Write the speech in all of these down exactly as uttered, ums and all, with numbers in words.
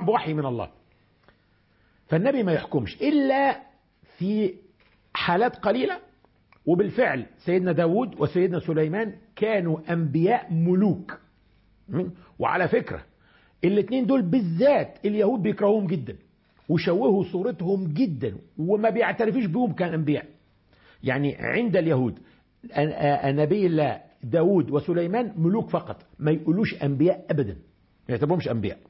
بوحي من الله. فالنبي ما يحكمش إلا في حالات قليلة. وبالفعل سيدنا داود وسيدنا سليمان كانوا أنبياء ملوك. وعلى فكرة الاثنين دول بالذات اليهود بيكرهوهم جدا وشوهوا صورتهم جدا وما بيعترفوش بهم كأنبياء. يعني عند اليهود نبي الله داود وسليمان ملوك فقط، ما يقولوش أنبياء أبدا، ما يعتبرهمش أنبياء.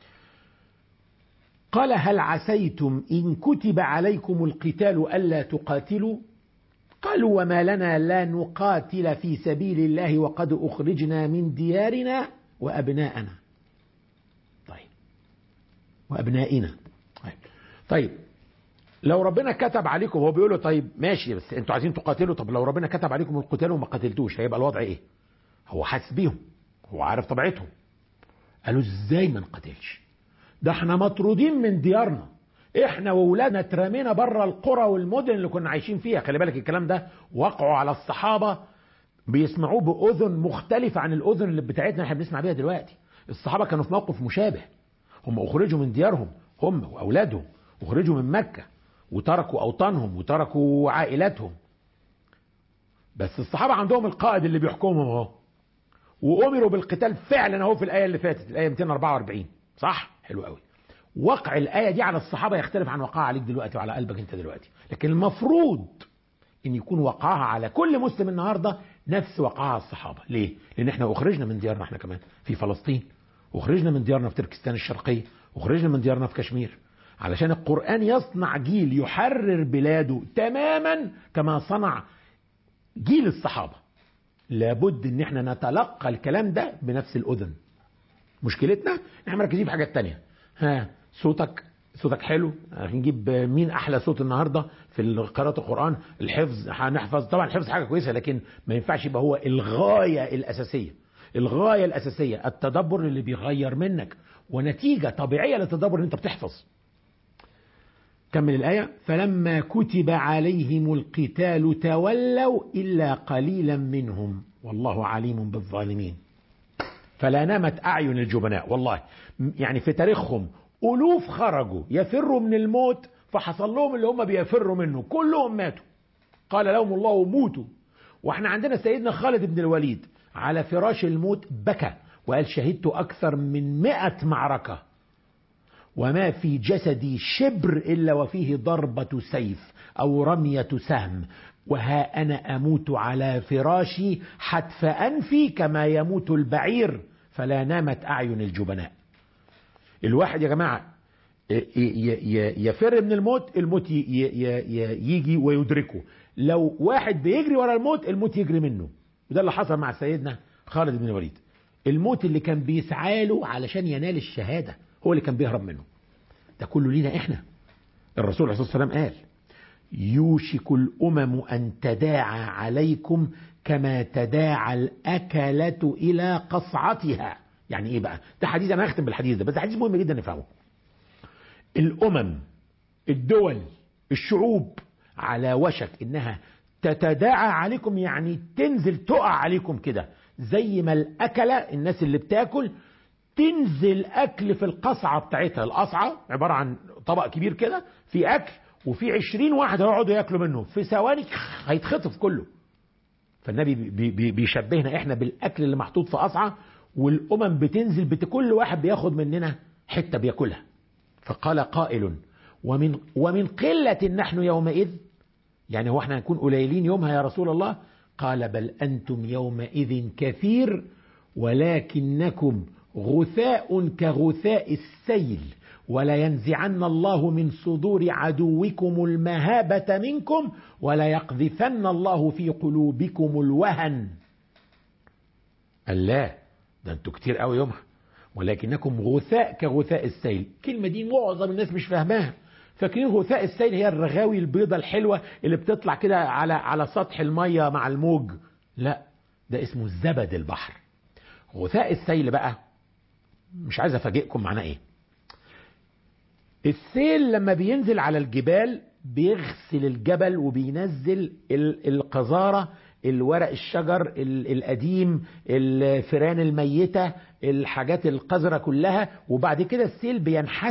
قال هل عسيتم إن كتب عليكم القتال ألا تقاتلوا؟ قالوا وما لنا لا نقاتل في سبيل الله وقد أخرجنا من ديارنا وأبناءنا. طيب وأبنائنا. طيب, طيب. لو ربنا كتب عليكم، هو بيقول له طيب ماشي بس انتوا عايزين تقاتلوا، طب لو ربنا كتب عليكم القتال وما قتلتوش هيبقى الوضع ايه؟ هو حاسس بيهم، هو عارف طبيعتهم. قالوا ازاي ما نقاتلش؟ ده احنا مطرودين من ديارنا، احنا واولادنا اترمينا بره القرى والمدن اللي كنا عايشين فيها. خلي بالك الكلام ده وقعوا على الصحابة بيسمعوه بأذن مختلفة عن الأذن اللي بتاعتنا احنا بنسمع بيها دلوقتي. الصحابة كانوا في موقف مشابه، هم أخرجوا من ديارهم، هم وأولادهم أخرجوا من مكة وتركوا أوطانهم وتركوا عائلاتهم. بس الصحابة عندهم القائد اللي بيحكمهم اهو، وأمروا بالقتال فعلا اهو في الآية اللي فاتت، الآية مئتين وأربعة وأربعين. صح؟ حلو قوي. وقع الآية دي على الصحابة يختلف عن وقعها عليك دلوقتي وعلى قلبك انت دلوقتي، لكن المفروض ان يكون وقعها على كل مسلم النهاردة نفس وقعها الصحابة. ليه؟ لان احنا اخرجنا من ديارنا احنا كمان في فلسطين، اخرجنا من ديارنا في تركستان الشرقية، اخرجنا من ديارنا في كشمير، علشان القرآن يصنع جيل يحرر بلاده تماما كما صنع جيل الصحابة. لابد ان احنا نتلقى الكلام ده بنفس الأذن. مشكلتنا احنا مركزين في حاجات تانية. ها صوتك صوتك حلو، هنجيب مين احلى صوت النهارده في قراءة القرآن؟ الحفظ هنحفظ طبعا، الحفظ حاجة كويسة لكن ما ينفعش يبقى هو الغاية الأساسية. الغاية الأساسية التدبر اللي بيغير منك، ونتيجة طبيعية للتدبر ان انت بتحفظ. كمل الآية. فلما كتب عليهم القتال تولوا إلا قليلا منهم والله عليم بالظالمين. فلا نامت أعين الجبناء. والله يعني في تاريخهم ألوف خرجوا يفروا من الموت، فحصل لهم اللي هم بيفروا منه، كلهم ماتوا. قال لهم الله موتوا. واحنا عندنا سيدنا خالد بن الوليد على فراش الموت بكى وقال شهدت أكثر من مئة معركة وما في جسدي شبر إلا وفيه ضربة سيف أو رمية سهم، وها أنا أموت على فراشي حتف أنفي كما يموت البعير فلا نامت أعين الجبناء. الواحد يا جماعة يفر من الموت، الموت يجي ويدركه. لو واحد بيجري ورا الموت، الموت يجري منه. وده اللي حصل مع سيدنا خالد بن الوليد. الموت اللي كان بيسعى له علشان ينال الشهادة هو اللي كان بيهرب منه. ده كله لينا احنا. الرسول عليه الصلاة والسلام قال يوشك الأمم أن تداعى عليكم كما تداعى الأكلة إلى قصعتها. يعني ايه بقى؟ ده حديث، انا هختم بالحديث ده بس حديث مهم جدا نفهمه. الأمم، الدول، الشعوب على وشك انها تتداعى عليكم، يعني تنزل تقع عليكم كده، زي ما الأكلة الناس اللي بتاكل تنزل أكل في القصعة بتاعتها. القصعة عبارة عن طبق كبير كده في أكل، وفي عشرين واحد هيقعدوا ياكلوا منه، في ثواني هيتخطف كله. فالنبي بي بي بيشبهنا احنا بالأكل اللي محطوط في قصعة، والأمم بتنزل بت كل واحد بياخد مننا حتة بياكلها. فقال قائل ومن, ومن قلة نحن يومئذ، يعني هو احنا هنكون قليلين يومها يا رسول الله؟ قال بل أنتم يومئذ كثير ولكنكم غثاء كغثاء السيل ولا ينزعن الله من صدور عدوكم المهابة منكم ولا يقذفن الله في قلوبكم الوهن. الله، ده انتوا كتير قوي يومها ولكنكم غثاء كغثاء السيل. الكلمة دي معظم الناس مش فاهماها، فاكرين غثاء السيل هي الرغاوي البيضة الحلوة اللي بتطلع كده على على سطح المية مع الموج. لا، ده اسمه زبد البحر. غثاء السيل بقى مش عايز افاجئكم معناه ايه. السيل لما بينزل على الجبال بيغسل الجبل وبينزل القذارة، الورق الشجر القديم، الفيران الميتة، الحاجات القذرة كلها، وبعد كده السيل بينحس